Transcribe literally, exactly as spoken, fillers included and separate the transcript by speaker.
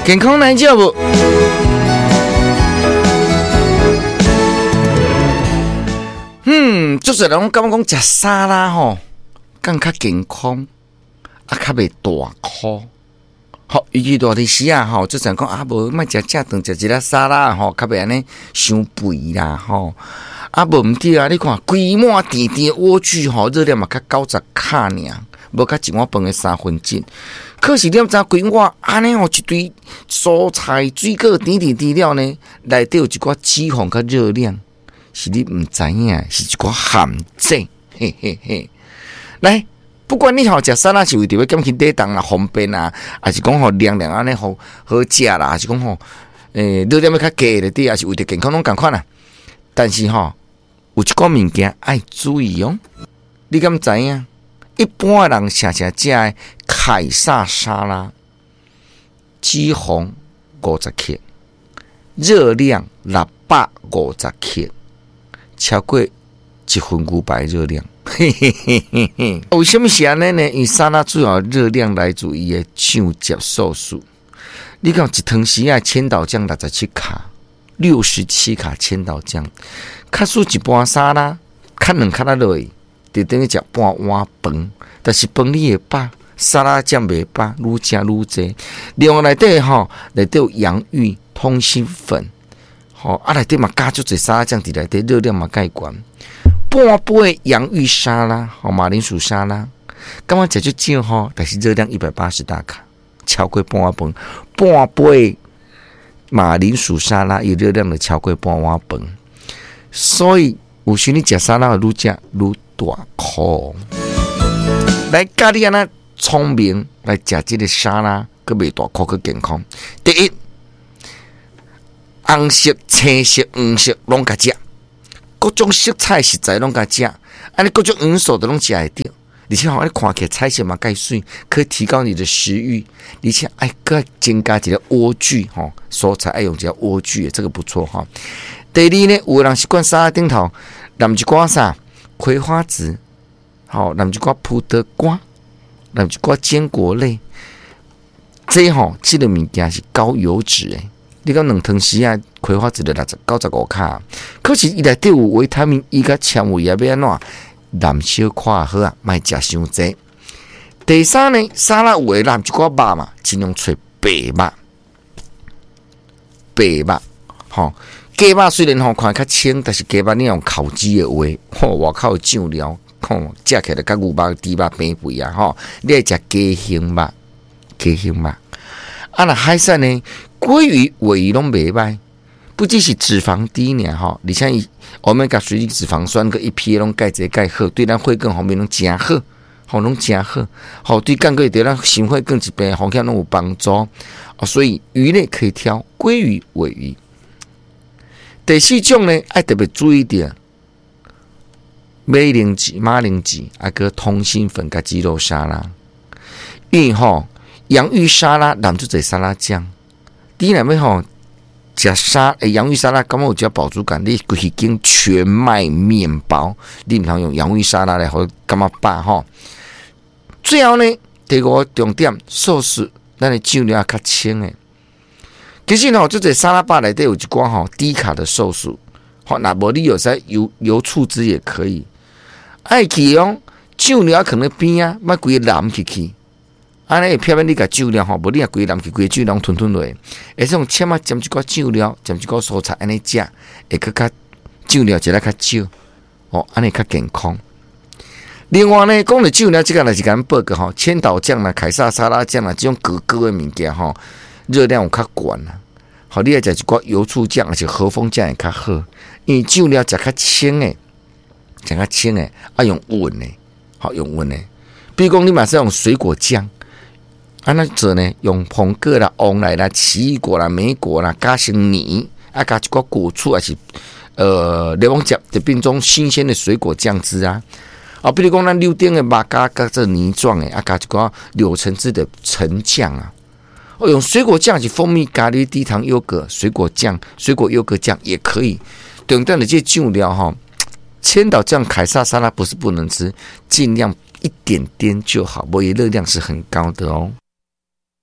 Speaker 1: 健康难照不？嗯，就是人感觉讲食沙拉吼，更较健康，啊，较袂大颗。好，尤其大啲时啊，吼，就想讲啊，无莫食正顿，食一粒沙拉吼，较袂安尼伤肥啦，吼。啊，无毋对啊，你看规满甜甜莴苣吼，热量嘛较九十卡尔，无较一碗饭的三分之。可是你毋知规碗安尼吼，一堆蔬菜、水果甜甜甜了呢，内底有一寡脂肪甲热量。是你唔知影，是一个陷阱，嘿嘿嘿。来，不管你好食沙拉是为着要减轻体重啦、方便啊，还是讲吼凉凉安尼好好食啦，还是讲吼诶热量要较低咧啲，还是为着健康拢共款啦。但是吼有一个物件爱注意哦，你敢知影？一般人常常食的凯撒沙拉，脂肪五十克，热量六百五十克。超过一份牛排热量，嘿嘿嘿嘿嘿。为什么是安尼呢？因为沙拉主要热量来自于的上接受素。你讲一汤匙啊，千岛酱六十七卡，六十七卡千岛酱，卡数一盘沙拉，卡两卡仔落去，就等于食半碗饭。但是饭你会饱，沙拉酱袂饱，愈食愈济。另外内底吼，内底有洋芋、通心粉。哦，啊，内底嘛加足侪沙拉酱伫内底，热量嘛介悬。半杯洋芋沙拉，吼、哦、马铃薯沙拉，感觉食足少吼，但是热量一百八十大卡，超过半碗饭。半杯马铃薯沙拉，伊热量就超过半碗饭。所以有时你食沙拉愈食愈大颗。来教你安那聪明来食这个沙拉，佮袂大颗，佮健康。第一。红色、青色、黄色拢甲食，各种色彩食材拢甲食，安尼各种元素都拢食会到，而且吼，安尼看起来彩色嘛介水，可以提高你的食欲，而且爱搁增加一个莴苣吼，蔬菜爱用一个莴苣，这个不错哈。第二呢，有人习惯沙拉顶头淋一寡啥葵花籽，好淋一寡葡萄干，淋一寡坚果类，这吼这个物件是高油脂诶。你讲两汤匙啊，葵花籽就六十九十五卡，可是伊内底有维他命 E 甲纤维啊，要安怎淋小块好啊，莫食伤济。第三呢，沙拉有诶淋一寡肉嘛，尽量找白肉，白肉，吼，鸡肉虽然吼看较清，但是鸡肉你用烤鸡诶话，吼，外口有酱料，吼，食起来甲牛肉、猪肉平肥啊，吼，你爱食鸡胸肉，鸡胸肉。啊，那海产呢？鲑鱼、尾鱼拢袂歹，不只是脂肪低呢，哈，而且伊欧米伽水脂肪酸跟一批拢钙质钙好，对咱血管方面拢真好，吼拢真好，吼对肝个对咱心血管疾病风险拢有帮助，哦，所以鱼类可以挑鲑鱼、尾鱼。第四种呢，爱特别注意点，马铃薯、马铃薯，啊个通心粉甲鸡肉沙拉，因为吼洋芋沙拉淋出侪沙拉酱。第一内面吼，食沙诶洋芋沙拉，感觉有只饱足感。你规间全麦面包，你唔通用洋芋沙拉来互感觉饱吼。最后呢，第五个重点，寿司咱的酱料较清诶。其实吼，这个沙拉吧内底有一寡吼低卡的寿司，吼，那无你有使油油醋汁也可以。爱去哦，酱料可能边啊，莫规个淋起去。安尼会偏偏你甲酱料吼，无你啊规淋去规酱料吞吞落，会种切嘛沾一寡酱料，沾一寡蔬菜安尼食，会更较酱料食得较少，哦，安尼较健康。另外呢，讲到酱料，这个来是咱报告吼，千岛酱啦、凯撒沙拉酱啦，这种高高的物件吼，热量有较悬啦。好，你爱食一寡油醋酱，而且和风酱会较好，因为酱料食较清诶，食较清诶，啊用温诶，好用温诶。比如讲，你嘛是用水果酱。安那做呢？用红果啦、黄来啦、奇异果啦、莓果啦，加成泥，啊加一寡果醋，还是呃柠檬汁，就变种新鲜的水果酱汁啊。啊，比如讲咱柳丁的肉加加这泥状的，啊加一寡柳橙汁的橙酱啊。哦，用水果酱是蜂蜜咖喱低糖优格水果酱、水果优格酱也可以。等等的这酱料哈，千岛酱凯撒沙拉不是不能吃，尽量一点点就好，不过热量是很高的哦。